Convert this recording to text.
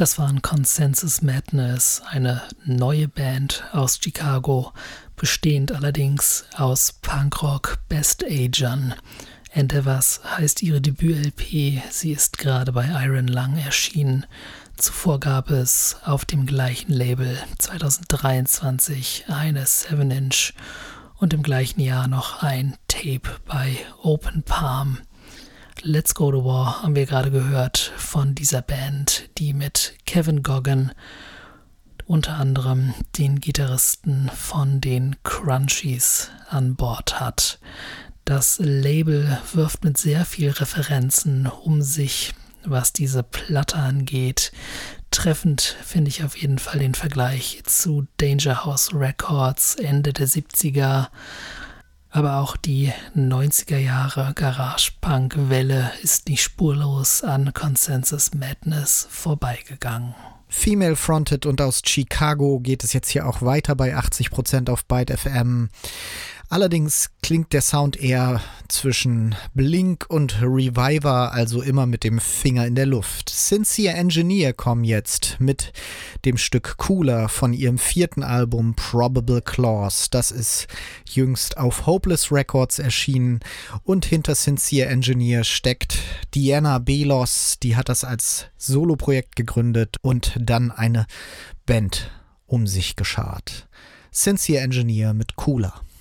Das waren Consensus Madness, eine neue Band aus Chicago, bestehend allerdings aus Punkrock Best-Agern. Endeavors heißt ihre Debüt-LP, sie ist gerade bei Iron Lung erschienen. Zuvor gab es auf dem gleichen Label 2023 eine 7-Inch und im gleichen Jahr noch ein Tape bei Open Palm. Let's Go to War haben wir gerade gehört von dieser Band, die mit Kevin Goggin, unter anderem den Gitarristen von den Crunchies, an Bord hat. Das Label wirft mit sehr viel Referenzen um sich, was diese Platte angeht. Treffend finde ich auf jeden Fall den Vergleich zu Danger House Records Ende der 70er. Aber auch die 90er Jahre Garage-Punk-Welle ist nicht spurlos an Consensus Madness vorbeigegangen. Female-fronted und aus Chicago geht es jetzt hier auch weiter bei 80% auf Byte FM. Allerdings klingt der Sound eher zwischen Blink und Reviver, also immer mit dem Finger in der Luft. Sincere Engineer kommen jetzt mit dem Stück Cooler von ihrem 4. Album Probable Clause. Das ist jüngst auf Hopeless Records erschienen und hinter Sincere Engineer steckt Diana Belos, die hat das als Soloprojekt gegründet und dann eine Band um sich geschart. Sincere Engineer mit Cooler.